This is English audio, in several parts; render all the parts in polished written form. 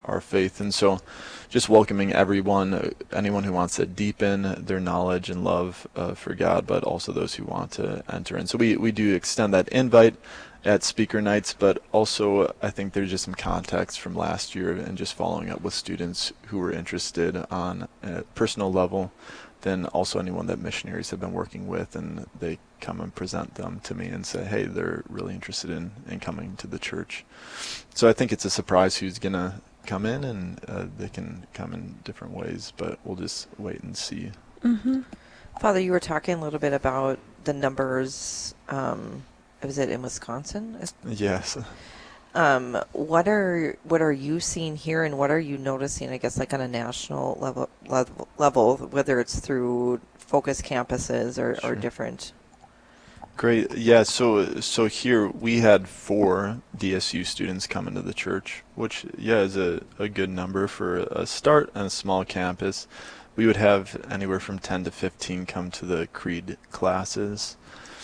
our faith. And so just welcoming everyone, anyone who wants to deepen their knowledge and love for God, but also those who want to enter in. So we do extend that invite at speaker nights, but also I think there's just some context from last year and just following up with students who were interested on a personal level, then also anyone that missionaries have been working with, and they come and present them to me and say, hey, they're really interested in coming to the church. So I think it's a surprise who's going to come in, and they can come in different ways, but we'll just wait and see. Mm-hmm. Father, you were talking a little bit about the numbers. Was it in Wisconsin? Yes. What are you seeing here, and what are you noticing, I guess, like on a national level, whether it's through focus campuses or Sure. different? Great. Yeah, so here we had 4 DSU students come into the church, which, is a good number for a start on a small campus. We would have anywhere from 10 to 15 come to the Creed classes.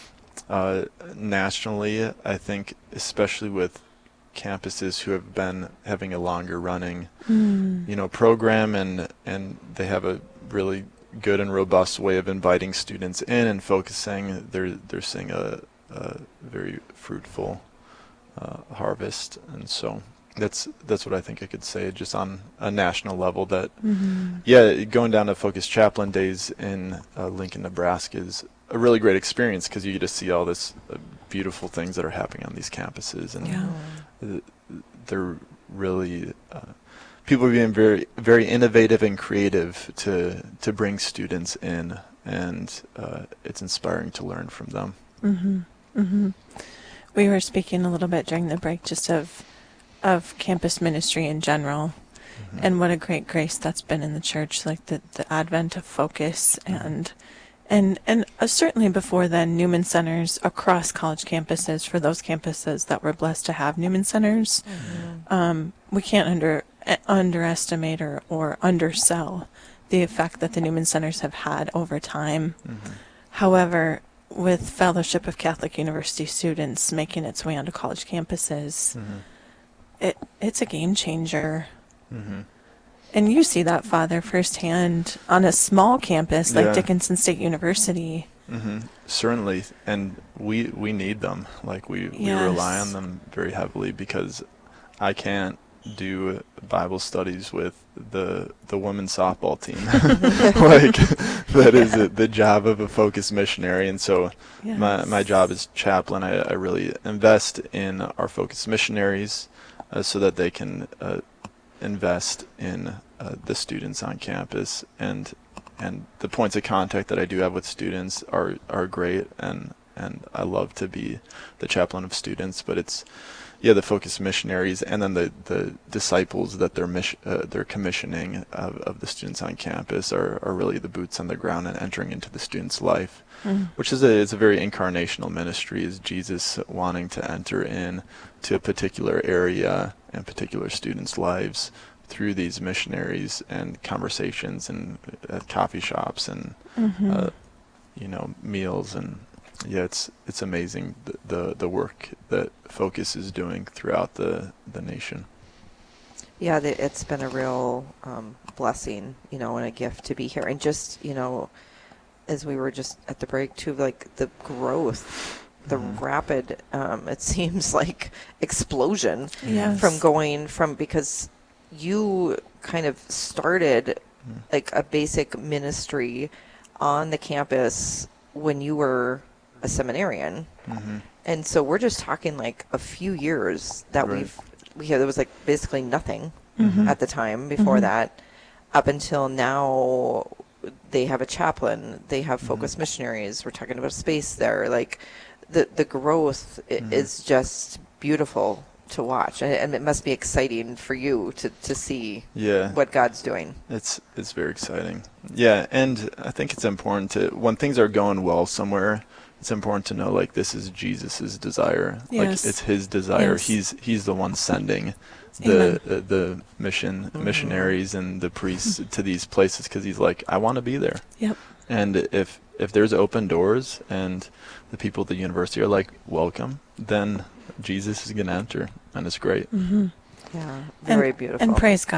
Nationally, I think, especially with campuses who have been having a longer running, program, and they have a really good and robust way of inviting students in and focusing, they're seeing a very fruitful harvest. And so that's what I think I could say just on a national level, that going down to Focus Chaplain Days in Lincoln, Nebraska is a really great experience, because you get to see all this beautiful things that are happening on these campuses, and they're really people are being very, very innovative and creative to bring students in, and it's inspiring to learn from them. Mm-hmm. Mm-hmm. We were speaking a little bit during the break just of campus ministry in general, and what a great grace that's been in the church, like the advent of Focus, and certainly before then, Newman Centers across college campuses, for those campuses that were blessed to have Newman Centers. We can't underestimate or undersell the effect that the Newman Centers have had over time. However, with Fellowship of Catholic University students making its way onto college campuses, it's a game changer. And you see that, Father, firsthand on a small campus like Dickinson State University. Certainly, and we need them. Like we rely on them very heavily, because I can't do Bible studies with the women's softball team. Like that is the job of a Focus missionary, and so my job as chaplain, I really invest in our Focus missionaries so that they can invest in the students on campus, and the points of contact that I do have with students are great, and I love to be the chaplain of students, but it's the Focus missionaries, and then the disciples that they're commissioning of the students on campus are really the boots on the ground and entering into the student's life, which is it's a very incarnational ministry, is Jesus wanting to enter in to a particular area and particular students' lives through these missionaries and conversations and at coffee shops and meals, and it's amazing the work that Focus is doing throughout the nation. Yeah, it's been a real blessing, and a gift to be here. And just, as we were just at the break too, like the growth, the rapid, it seems like explosion because you kind of started like a basic ministry on the campus when you were a seminarian. And so we're just talking like a few years that there was like basically nothing at the time before that, up until now. They have a chaplain, they have Focus missionaries, we're talking about space there, like the growth is just beautiful to watch, and it must be exciting for you to see what God's doing. It's very exciting. And I think it's important when things are going well somewhere, it's important to know, like, this is Jesus's desire. Like, it's his desire. He's the one sending the missionaries and the priests to these places, because he's like, I want to be there. And if there's open doors and the people at the university are like, welcome, then Jesus is going to enter, and it's great. Yeah, very beautiful. And praise God